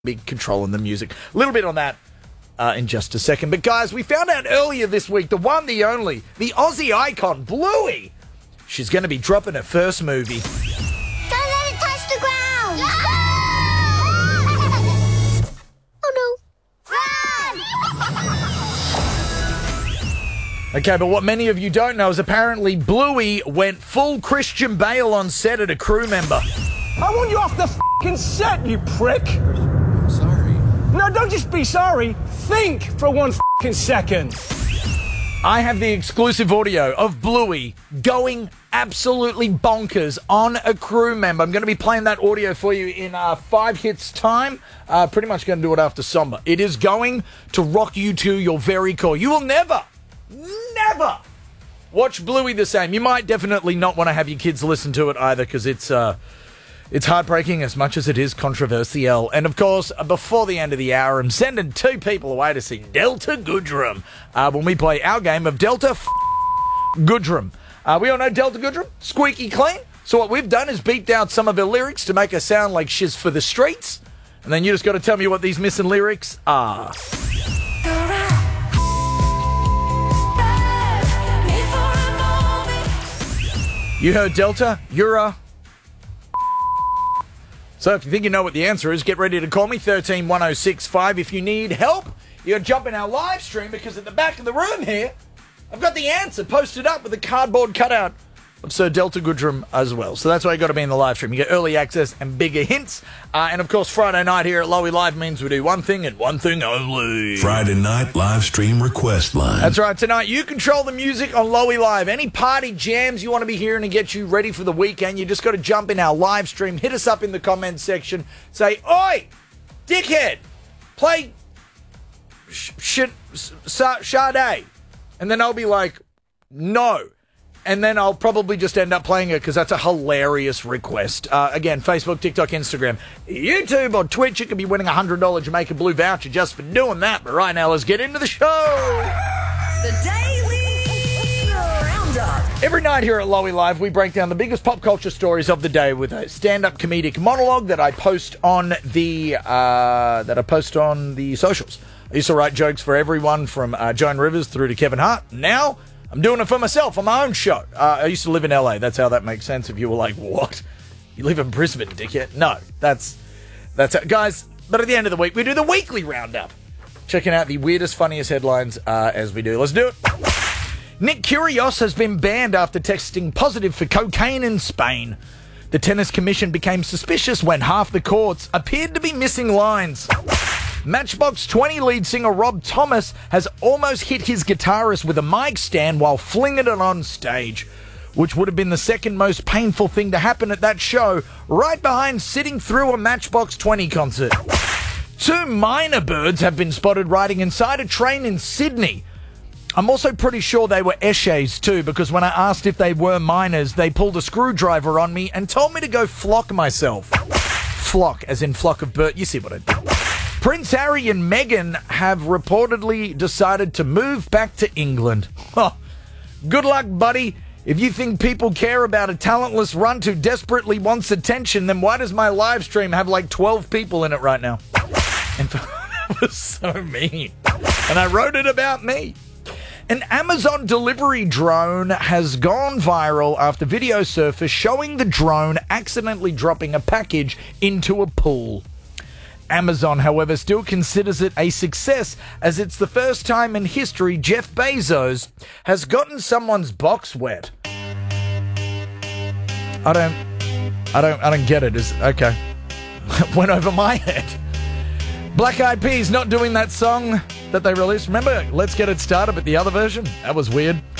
be controlling the music. A little bit on that in just a second. But guys, we found out earlier this week, the one, the only, the Aussie icon, Bluey. She's going to be dropping her first movie. Don't let it touch the ground! Oh no. Run! Okay, but what many of you don't know is apparently Bluey went full Christian Bale on set at a crew member. I want you off the f***ing set, you prick! I'm sorry. No, don't just be sorry. Think for 1 f***ing second. I have the exclusive audio of Bluey going absolutely bonkers on a crew member. I'm going to be playing that audio for you in 5 hits time. Pretty much going to do it after Somber. It is going to rock you to your very core. You will never watch Bluey the same. You might definitely not want to have your kids listen to it either because it's heartbreaking as much as it is controversial. And of course, before the end of the hour, I'm sending 2 people away to see Delta Goodrem when we play our game of Delta Goodrem. We all know Delta Goodrem, squeaky clean. So what we've done is beeped out some of her lyrics to make her sound like she's for the streets. And then you just got to tell me what these missing lyrics are. You heard Delta, you're a... So if you think you know what the answer is, get ready to call me, 131065. If you need help, you gotta jump in our live stream because at the back of the room here, I've got the answer posted up with a cardboard cutout of Sir Delta Goodrem as well. So that's why you got to be in the live stream. You get early access and bigger hints. And of course, Friday night here at Lowy Live means we do one thing and one thing only. Friday night live stream request line. That's right. Tonight, you control the music on Lowy Live. Any party jams you want to be hearing to get you ready for the weekend, you just got to jump in our live stream. Hit us up in the comments section. Say, oi, dickhead, play Sade. And then I'll be like, no. And then I'll probably just end up playing it because that's a hilarious request. Again, Facebook, TikTok, Instagram, YouTube, or Twitch. You could be winning a $100 Jamaica Blue voucher just for doing that. But right now, let's get into the show. The Daily Roundup. Every night here at Lowy Live, we break down the biggest pop culture stories of the day with a stand-up comedic monologue that I post on the socials. I used to write jokes for everyone from Joan Rivers through to Kevin Hart. Now I'm doing it for myself on my own show. I used to live in LA. That's how that makes sense. If you were like, what? You live in Brisbane, dickhead? No, that's it. Guys, but at the end of the week, we do the weekly roundup. Checking out the weirdest, funniest headlines as we do. Let's do it. Nick Kyrgios has been banned after testing positive for cocaine in Spain. The tennis commission became suspicious when half the courts appeared to be missing lines. Matchbox 20 lead singer Rob Thomas has almost hit his guitarist with a mic stand while flinging it on stage, which would have been the second most painful thing to happen at that show, right behind sitting through a Matchbox 20 concert. 2 minor birds have been spotted riding inside a train in Sydney. I'm also pretty sure they were Eshays too, because when I asked if they were minors, they pulled a screwdriver on me and told me to go flock myself. Flock, as in flock of birds. You see what I did. Prince Harry and Meghan have reportedly decided to move back to England. Oh, good luck, buddy. If you think people care about a talentless runt who desperately wants attention, then why does my live stream have like 12 people in it right now? And that was so mean. And I wrote it about me. An Amazon delivery drone has gone viral after video surfaced showing the drone accidentally dropping a package into a pool. Amazon, however, still considers it a success as it's the first time in history Jeff Bezos has gotten someone's box wet. I don't get it. Okay. Went over my head. Black Eyed Peas not doing that song that they released. Remember, Let's Get It Started, but the other version? That was weird.